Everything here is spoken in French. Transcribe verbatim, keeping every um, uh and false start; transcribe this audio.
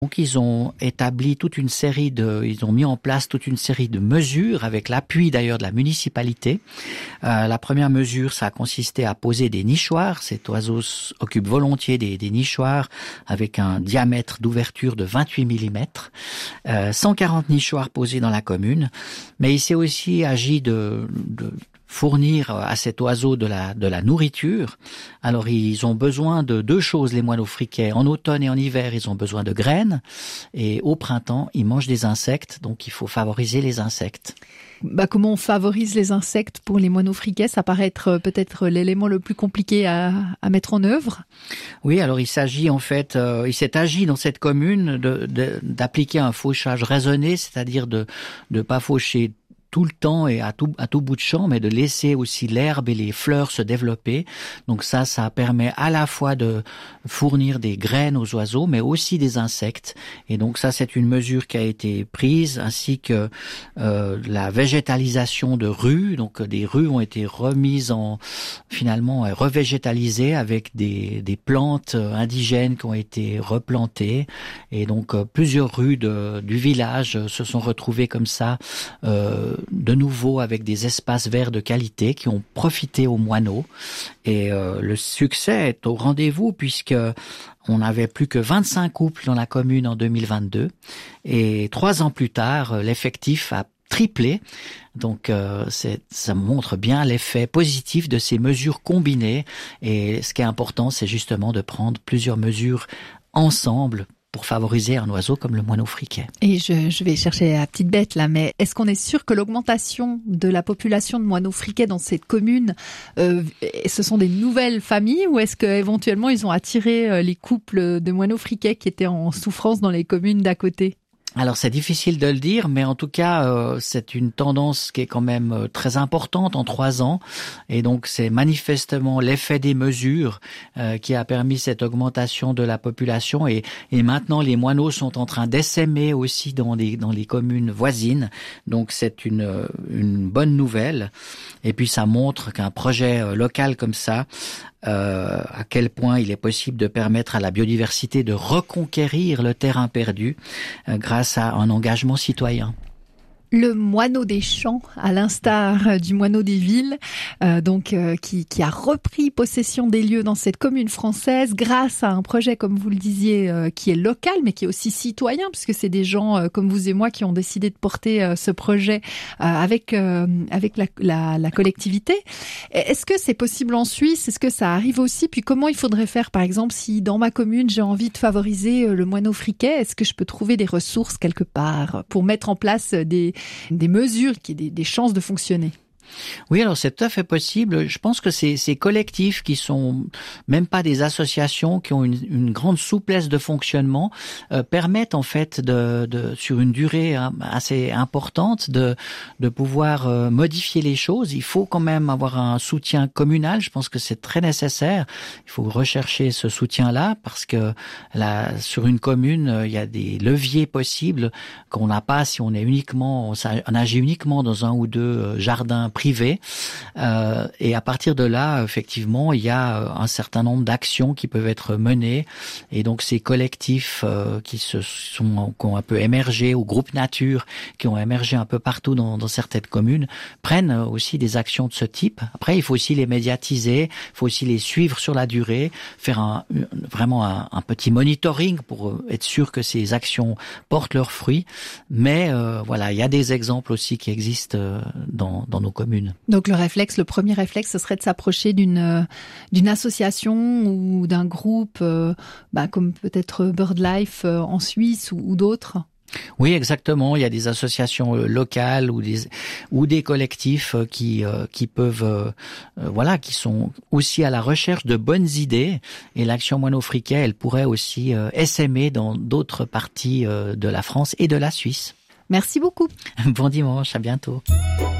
Donc ils ont établi toute une série de, ils ont mis en place toute une série de mesures avec l'appui d'ailleurs de la municipalité. Euh, la première mesure, ça a consisté à poser des nichoirs. Cet oiseau occupe volontiers des, des nichoirs avec un diamètre d'ouverture de vingt-huit millimètres. Euh, cent quarante nichoirs posés dans la commune. Mais il s'est aussi agi de, de fournir à cet oiseau de la de la nourriture. Alors ils ont besoin de deux choses, les moineaux friquets. En automne et en hiver, ils ont besoin de graines, et au printemps, ils mangent des insectes, donc il faut favoriser les insectes. Bah, comment on favorise les insectes pour les moineaux friquets? Ça paraît être peut-être l'élément le plus compliqué à, à mettre en œuvre. Oui, alors il s'agit en fait, euh, il s'est agi dans cette commune de, de, d'appliquer un fauchage raisonné, c'est-à-dire de de pas faucher tout le temps et à tout à tout bout de champ, mais de laisser aussi l'herbe et les fleurs se développer. Donc ça, ça permet à la fois de fournir des graines aux oiseaux, mais aussi des insectes. Et donc ça, c'est une mesure qui a été prise, ainsi que euh, la végétalisation de rues. Donc des rues ont été remises en, finalement, revégétalisées avec des des plantes indigènes qui ont été replantées. Et donc euh, plusieurs rues de, du village se sont retrouvées comme ça, euh, de nouveau avec des espaces verts de qualité qui ont profité aux moineaux. Et euh, le succès est au rendez-vous, puisque on n'avait plus que vingt-cinq couples dans la commune en deux mille vingt-deux. Et trois ans plus tard, l'effectif a triplé. Donc euh, c'est, ça montre bien l'effet positif de ces mesures combinées. Et ce qui est important, c'est justement de prendre plusieurs mesures ensemble pour favoriser un oiseau comme le moineau friquet. Et je, je vais chercher la petite bête là, mais est-ce qu'on est sûr que l'augmentation de la population de moineaux friquets dans cette commune, euh, ce sont des nouvelles familles, ou est-ce qu'éventuellement ils ont attiré les couples de moineaux friquets qui étaient en souffrance dans les communes d'à côté? Alors c'est difficile de le dire, mais en tout cas euh, c'est une tendance qui est quand même euh, très importante en trois ans, et donc c'est manifestement l'effet des mesures euh, qui a permis cette augmentation de la population, et, et maintenant les moineaux sont en train d'essaimer aussi dans les dans les communes voisines, donc c'est une une bonne nouvelle. Et puis ça montre qu'un projet euh, local comme ça, Euh, à quel point il est possible de permettre à la biodiversité de reconquérir le terrain perdu euh, grâce à un engagement citoyen. Le moineau des champs, à l'instar du moineau des villes, euh, donc euh, qui, qui a repris possession des lieux dans cette commune française grâce à un projet, comme vous le disiez, euh, qui est local, mais qui est aussi citoyen, puisque c'est des gens euh, comme vous et moi qui ont décidé de porter euh, ce projet euh, avec euh, avec la, la, la collectivité. Est-ce que c'est possible en Suisse? Est-ce que ça arrive aussi? Puis comment il faudrait faire, par exemple, si dans ma commune j'ai envie de favoriser le moineau friquet? Est-ce que je peux trouver des ressources quelque part pour mettre en place des des mesures, qui aient des, des chances de fonctionner? Oui, alors c'est tout à fait possible. Je pense que ces, ces collectifs qui sont même pas des associations, qui ont une, une grande souplesse de fonctionnement, euh, permettent en fait de, de sur une durée assez importante de de pouvoir euh, modifier les choses. Il faut quand même avoir un soutien communal. Je pense que c'est très nécessaire. Il faut rechercher ce soutien-là, parce que là, sur une commune, il y a des leviers possibles qu'on n'a pas si on est uniquement, on agit uniquement dans un ou deux jardins privé, euh, et à partir de là, effectivement, il y a un certain nombre d'actions qui peuvent être menées, et donc ces collectifs euh, qui se sont qui ont un peu émergé, ou groupes nature qui ont émergé un peu partout dans, dans certaines communes, prennent aussi des actions de ce type. Après, il faut aussi les médiatiser, il faut aussi les suivre sur la durée, faire un, vraiment un, un petit monitoring pour être sûr que ces actions portent leurs fruits. Mais euh, voilà, il y a des exemples aussi qui existent dans, dans nos communes. Donc le réflexe, le premier réflexe, ce serait de s'approcher d'une euh, d'une association ou d'un groupe, euh, bah, comme peut-être BirdLife euh, en Suisse, ou, ou d'autres. Oui, exactement. Il y a des associations locales ou des ou des collectifs qui euh, qui peuvent euh, voilà, qui sont aussi à la recherche de bonnes idées. Et l'action moineau friquet, elle pourrait aussi euh, essaimer dans d'autres parties euh, de la France et de la Suisse. Merci beaucoup. Bon dimanche, à bientôt.